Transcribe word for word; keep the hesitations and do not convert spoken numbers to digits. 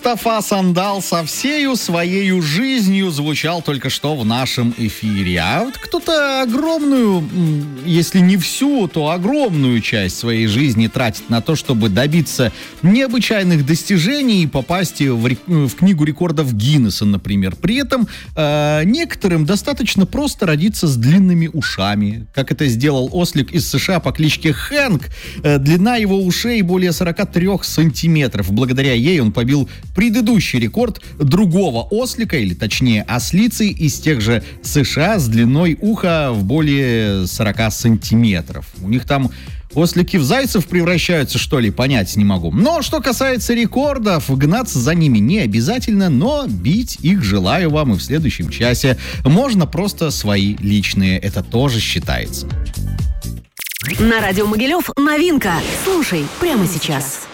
Мустафа Сандал со всею своею жизнью звучал только что в нашем эфире. А вот кто-то огромную, если не всю, то огромную часть своей жизни тратит на то, чтобы добиться необычайных достижений и попасть в, рек- в книгу рекордов Гиннесса, например. При этом э, некоторым достаточно просто родиться с длинными ушами, как это сделал ослик из США по кличке Хэнк. Э, длина его ушей более сорок три сантиметров. Благодаря ей он побил предыдущий рекорд другого ослика, или точнее ослицы из тех же США с длиной уха в более сорок сантиметров. У них там ослики в зайцев превращаются, что ли, понять не могу. Но что касается рекордов, гнаться за ними не обязательно, но бить их желаю вам и в следующем часе. Можно просто свои личные, это тоже считается. На радио Могилев новинка. Слушай прямо сейчас.